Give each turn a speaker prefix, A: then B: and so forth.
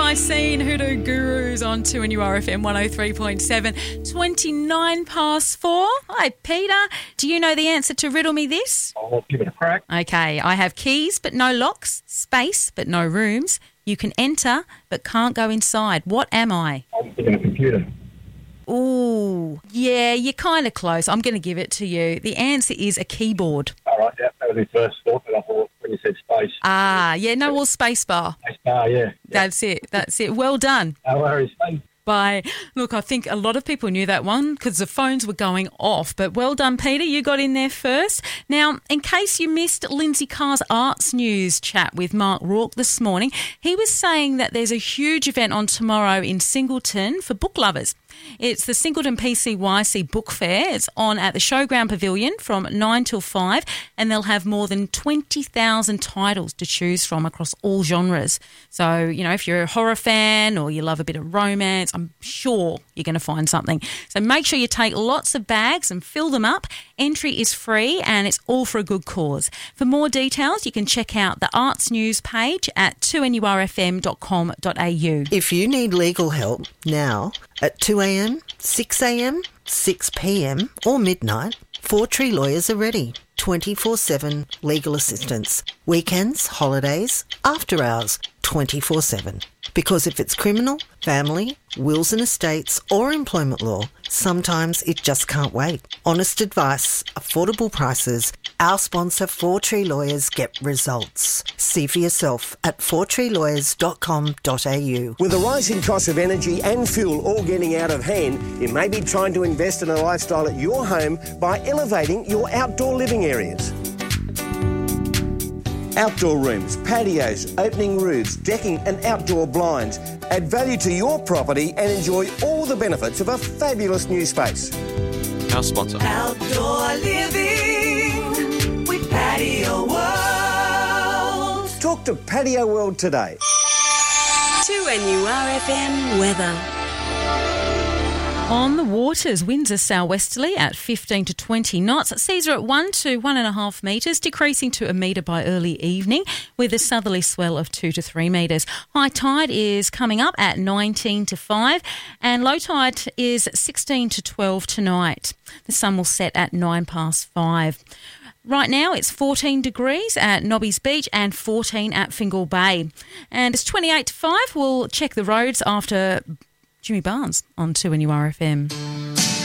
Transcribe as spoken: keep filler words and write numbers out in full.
A: Lysine, Hoodoo Gurus on two N U R F M one oh three point seven. twenty-nine past four. Hi, Peter. Do you know the answer to Riddle Me This?
B: I'll give it a crack.
A: Okay, I have keys but no locks, space but no rooms. You can enter but can't go inside. What am I?
B: I'm thinking a computer.
A: Ooh, yeah, you're kind of close. I'm going to give it to you. The answer is a keyboard.
B: All right, yeah, that was my first thought, but I thought when you said space.
A: Ah, yeah, no, well, space bar.
B: Space bar, yeah. yeah.
A: That's it, that's it. Well done.
B: No worries. Thanks.
A: Bye. Look, I think a lot of people knew that one because the phones were going off. But well done, Peter. You got in there first. Now, in case you missed Lindsay Carr's Arts News chat with Mark Rourke this morning, he was saying that there's a huge event on tomorrow in Singleton for book lovers. It's the Singleton P C Y C Book Fair. It's on at the Showground Pavilion from nine till five, and they'll have more than twenty thousand titles to choose from across all genres. So, you know, if you're a horror fan or you love a bit of romance, I'm sure you're going to find something. So make sure you take lots of bags and fill them up. Entry is free and it's all for a good cause. For more details, you can check out the Arts News page at two N U R F M dot com dot A U.
C: If you need legal help now at two a.m, six a.m, six p.m or midnight, Four Tree Lawyers are ready. twenty-four seven legal assistance. Weekends, holidays, after hours, twenty-four seven. Because if it's criminal, family, wills and estates or employment law, sometimes it just can't wait. Honest advice, affordable prices. Our sponsor, Four Tree Lawyers, get results. See for yourself at four tree lawyers dot com dot a u.
D: With the rising cost of energy and fuel all getting out of hand, you may be trying to invest in a lifestyle at your home by elevating your outdoor living areas. Outdoor rooms, patios, opening roofs, decking and outdoor blinds. Add value to your property and enjoy all the benefits of a fabulous new space.
E: Our sponsor.
F: Outdoor living with Patio World.
D: Talk to Patio World today.
F: two N U R F M weather.
A: On the waters, winds are southwesterly at fifteen to twenty knots. Seas are at one to one and a half metres, decreasing to a metre by early evening, with a southerly swell of two to three metres. High tide is coming up at nineteen to five, and low tide is sixteen to twelve tonight. The sun will set at nine past five. Right now it's fourteen degrees at Nobby's Beach and fourteen at Fingal Bay. And it's twenty-eight to five. We'll check the roads after Jimmy Barnes on two N U R F M.